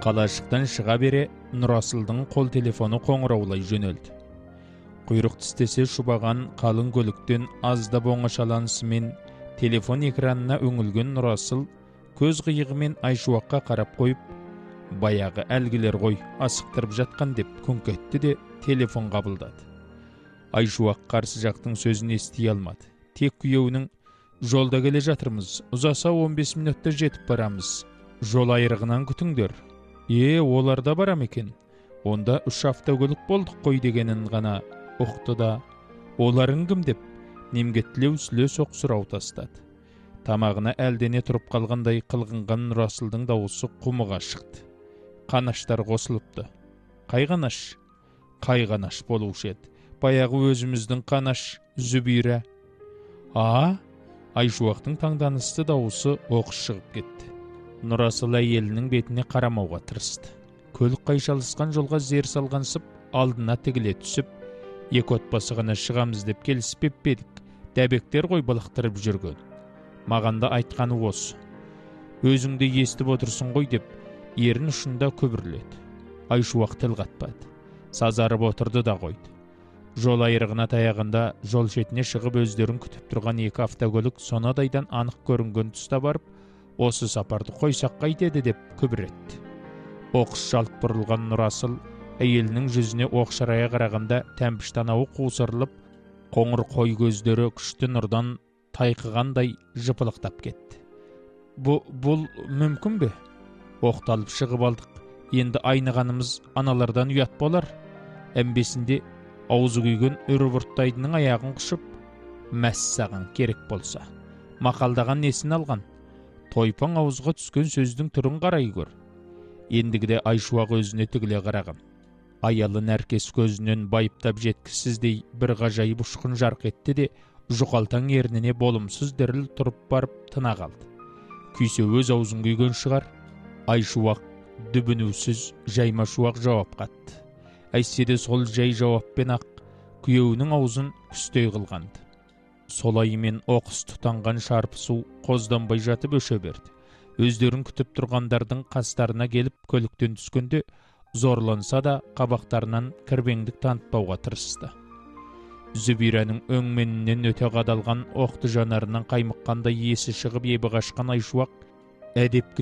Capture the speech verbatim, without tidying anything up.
Қалашықтан шыға бере Нұрасылдың қол телефоны қоңыраулай жөнелді. Құйрық тістесе шұбаған қалың көліктен аздап оңашаланысымен телефон экранына өңілген Нұрасыл көз қиығымен Айшуаққа қарап қойып, баяғы әлгілер ғой асықтырып жатқан деп күңк етті де телефон қабылдады. Айшуақ қарсы жақтың сөзін ести алмады. Тек күйеуінің жолда келе жатырмыз, ұзаса он бес минутта жетіп барамыз. Жол айрығынан күтіңдер. Е, оларда барам екен. Онда үш автокөлік болдық қой дегенін ғана ұқты да, оларың кім деп немгеттілеу сүле соқ сұрау тастады. Тамағына әлдене тұрып қалғандай қылғынған Нұрасылдың дауысы құмыға шықты. Қанаштар қосылыпты. Қай қанаш? Қай қанаш болушы еді. Баяғы өзіміздің қанаш Зүбира. А? Айшуақтың таңданысты дауысы оқыс шығып кетті. Нұрасыл әйелінің бетіне қарамауға тырысты. Көлік қайшалысқан жолға зер салғансып, алдына тігіле түсіп, екі отбасы ғана шығамыз деп келіспеп педік. Дәбектер ғой балықтырып жүрген. Мағанда айтқаны осы. Өзіңді естіп отырсын ғой деп, ерін ұшында көбірледі. Айшуақ тіл қатпады. Сазарып отырды да қойды. Жол айрығына таяғында жол шетіне шығып өздерін күтіп тұрған екі автокөлік сонадайдан анық көрінген тұста барып, осы сапарды қойсақ қайтеді деп күбіретті. Оқыс жалт бұрылған Нұрасыл әйелінің жүзіне оқшарая қарағанда тәмпіш танауы қусырылып, қоңыр қой көздері күшті нұрдан тайқығандай жыпылықтап кетті. Бұ, бұл мүмкін бе? Оқталып шығып алдық. Енді айнығанымыз аналардан ұят болар. Әмбесінде аузы күйген үрі бұрттайдының аяғын құшып, мәссаған керек болса. Мақалдаған несін алған? Тойпан ауызға түскен сөздің түрін қарай көр. Ендігіде Айшуақ өзіне тігіле қараған. Аялы нәркес көзінен байыптап жеткісіздей бір ғажайып ұшқын жарқ етті де, жұқалтаң ерніне болымсыз діріл тұрып барып тына қалды. Күйсе өз аузын күйген шығар. Айшуақ дүбінусіз жаймашуақ жауап қатты. Әйтсе де сол жай жауаппен ақ күйеуінің аузын күстей қылғанды. Солайымен оқыс тұтанған шарпысу қозданбай жатып өше берді. Өздерін күтіп тұрғандардың қастарына келіп көліктен түскенде зорланса да қабақтарынан кірбеңдік танытпауға тырысты. Зүбираның өңменінен өте қадалған оқты жанарынан қаймыққандай есі шығып ебі қашқан Айшуақ әдепкі